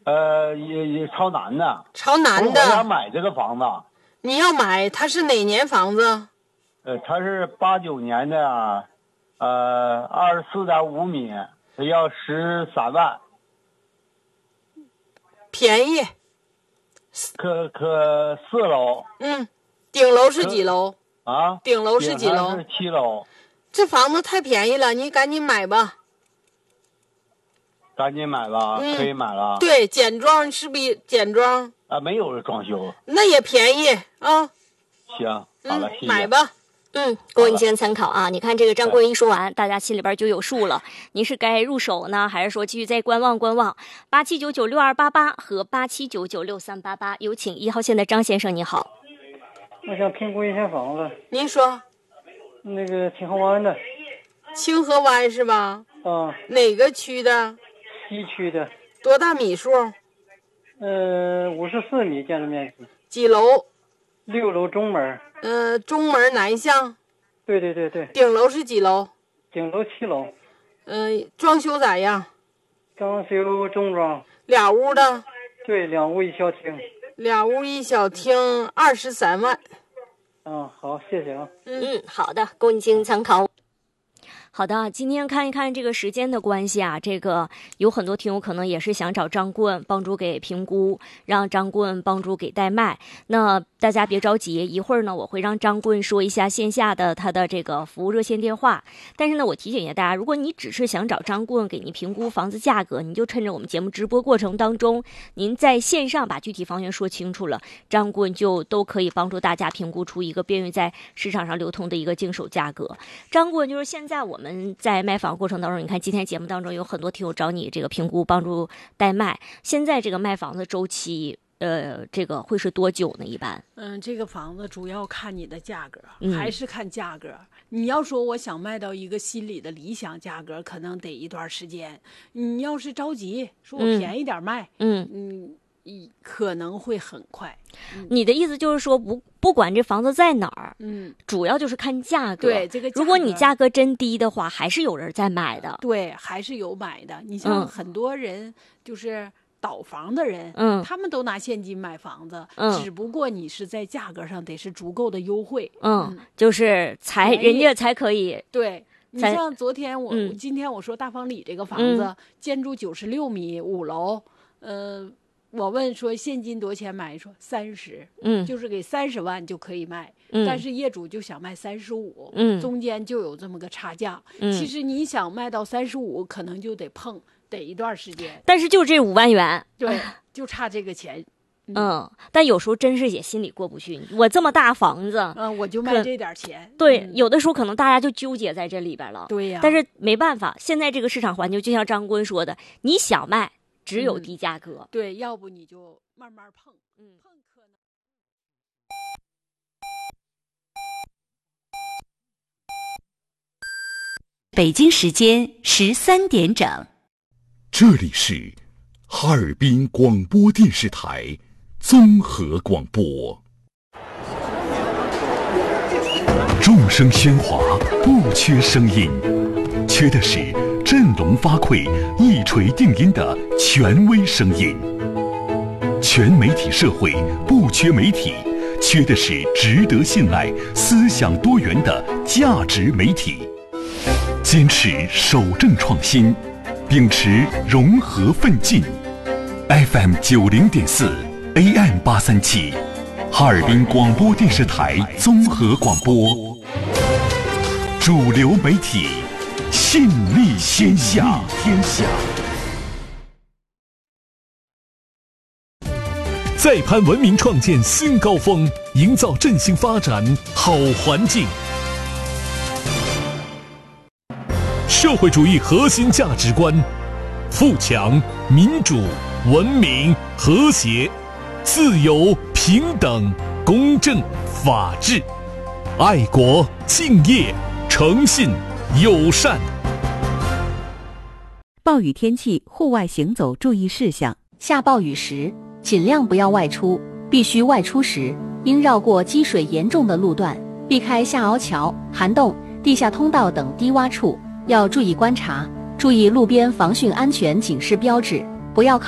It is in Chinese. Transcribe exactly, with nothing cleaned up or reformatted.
呃，也也朝南的。 朝南的。 我想买这个房子。 你要买，它是哪年房子？ 呃，它是八九年的，呃，二十四点五米，它要十三万。 便宜。 可可四楼。 嗯，顶楼是几楼？ 啊， 顶楼是几楼？ 是七楼。 这房子太便宜了，你赶紧买吧。 赶紧买吧， 嗯、 可以买了。 对，简装是不是简装？ 啊，没有装修。 那也便宜啊。 行，好了， 嗯、 谢谢。 买吧。 嗯，供你先参考啊！你看这个张顾问一说完，大家心里边就有数了。您是该入手呢，还是说继续再观望观望？八七九九六二八八和八七九九六三八八，有请一号线的张先生，你好。 我想评估一下房子。 您说。 那个清河湾的。 清河湾是吧？ 啊。 哪个区的？ 西区的。 多大米数？ 呃，五十四米建筑面积。 几楼？ 六楼中门。 呃，中门南向。 对对对对。 顶楼是几楼？ 顶楼七楼。 嗯、呃，装修咋样？ 装修中装。 俩屋的。 对，两屋一小厅。 俩屋一小厅，二十三万。 嗯，好，谢谢啊。 嗯，好的，供你进行参考。好的，今天看一看这个时间的关系啊，这个有很多听友可能也是想找张顾问帮助给评估，让张顾问帮助给代卖。那大家别着急，一会儿呢我会让张顾问说一下线下的他的这个服务热线电话。但是呢，我提醒一下大家，如果你只是想找张顾问给您评估房子价格，你就趁着我们节目直播过程当中，您在线上把具体房源说清楚了，张顾问就都可以帮助大家评估出一个便于在市场上流通的一个经手价格。张顾问就是现在我们我们在卖房过程当中，你看今天节目当中有很多听友找你这个评估帮助代卖，现在这个卖房子周期呃，这个会是多久呢？一般嗯，这个房子主要看你的价格、 嗯、 还是看价格。你要说我想卖到一个心里的理想价格，可能得一段时间。你要是着急说我便宜点卖， 嗯嗯可能会很快。 嗯、你的意思就是说不不管这房子在哪儿， 嗯， 主要就是看价格。 对，这个如果你价格真低的话，还是有人在买的。 对，还是有买的。你像很多人就是倒房的人， 嗯， 他们都拿现金买房子， 嗯， 只不过你是在价格上得是足够的优惠， 嗯，嗯就是才人家才可以。 对。你像昨天我、 嗯、 今天我说大房里这个房子、 嗯、 建筑九十六米五楼，呃。我问说现金多少钱买，说三十， 嗯， 就是给三十万就可以卖， 嗯， 但是业主就想卖三十五， 嗯， 中间就有这么个差价， 嗯， 其实你想卖到三十五，可能就得碰，得一段时间， 但是就这五万元， 对，就差这个钱， 嗯，嗯但有时候真是也心里过不去，我这么大房子， 嗯，我就卖这点钱， 对、 嗯， 有的时候可能大家就纠结在这里边了， 对呀、啊， 但是没办法，现在这个市场环境就像张坤说的，你想卖。只有低价格、 嗯，对，要不你就慢慢碰， 嗯， 碰可能。 北京时间十三点整， 这里是哈尔滨广播电视台综合广播。众声喧哗，不缺声音，缺的是振聋发聩、一锤定音的权威声音。全媒体社会不缺媒体，缺的是值得信赖、思想多元的价值媒体。坚持守正创新，秉持融合奋进。F M 九零点四 ，A M 八三七，哈尔滨广播电视台综合广播，主流媒体。信力天下，天下。 再攀文明创建新高峰，营造振兴发展好环境。社会主义核心价值观：富强、民主、文明、和谐、自由、平等、公正、法治、爱国、敬业、诚信。友善。 暴雨天气，户外行走注意事项： 下暴雨时，尽量不要外出；必须外出时，应绕过积水严重的路段，避开下凹桥、涵洞、地下通道等低洼处。要注意观察，注意路边防汛安全警示标志，不要靠